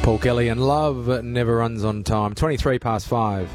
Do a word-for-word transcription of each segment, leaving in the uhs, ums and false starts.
Paul Kelly and Love Never Runs on Time. twenty-three past five.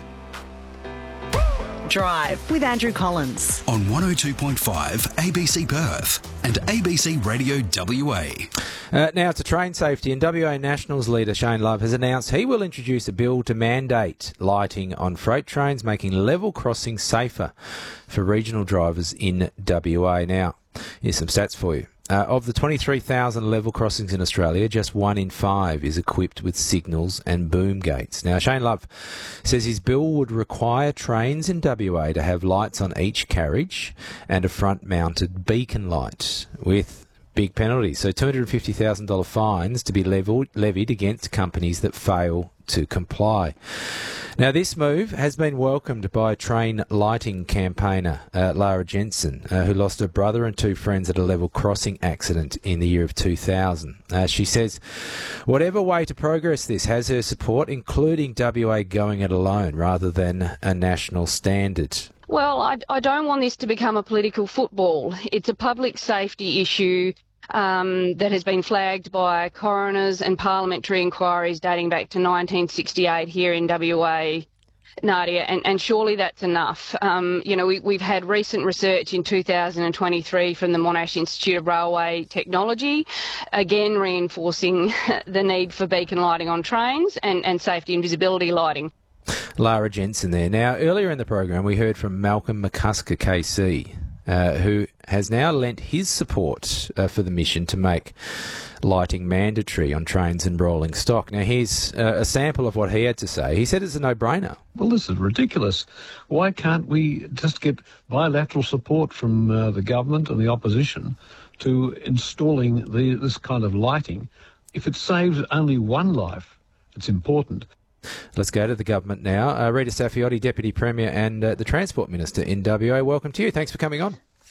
Drive with Andrew Collins. On one oh two point five A B C Perth and A B C Radio W A. Uh, now to train safety, and W A Nationals leader Shane Love has announced he will introduce a bill to mandate lighting on freight trains, making level crossings safer for regional drivers in W A. Now, here's some stats for you. Uh, of the twenty-three thousand level crossings in Australia, just one in five is equipped with signals and boom gates. Now, Shane Love says his bill would require trains in W A to have lights on each carriage and a front-mounted beacon light with big penalties. So two hundred fifty thousand dollars fines to be leveled, levied against companies that fail to comply. Now, this move has been welcomed by train lighting campaigner uh, Lara Jensen, uh, who lost her brother and two friends at a level crossing accident in the year of two thousand. Uh, she says whatever way to progress this has her support, including W A going it alone rather than a national standard. Well, I, I don't want this to become a political football. It's a public safety issue um, that has been flagged by coroners and parliamentary inquiries dating back to nineteen sixty-eight here in W A, Nadia, and, and surely that's enough. Um, you know, we, we've had recent research in two thousand twenty-three from the Monash Institute of Railway Technology, again reinforcing the need for beacon lighting on trains and, and safety and visibility lighting. Lara Jensen there. Now, earlier in the program, we heard from Malcolm McCusker, K C, uh, who has now lent his support uh, for the mission to make lighting mandatory on trains and rolling stock. Now, here's uh, a sample of what he had to say. He said it's a no-brainer. Well, this is ridiculous. Why can't we just get bilateral support from uh, the government and the opposition to installing the, this kind of lighting? If it saves only one life, it's important. Let's go to the government now. Uh, Rita Saffioti, Deputy Premier and uh, the Transport Minister in W A. Welcome to you. Thanks for coming on.